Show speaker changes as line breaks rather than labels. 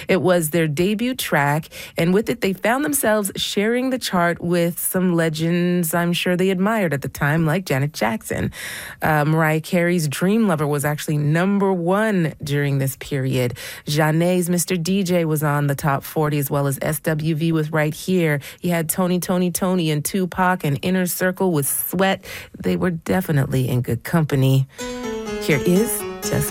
It was their debut track, and with it, they found themselves sharing the chart with some legends I'm sure they admired at the time, like Janet Jackson. Mariah Carey's Dream Lover was actually number one during this period. Zhané's Mr. DJ was on the top 40, as well as SWV with Right Here. You had Tony, and Tupac, and Inner Circle with Sweat. They were definitely in good company. Here is Just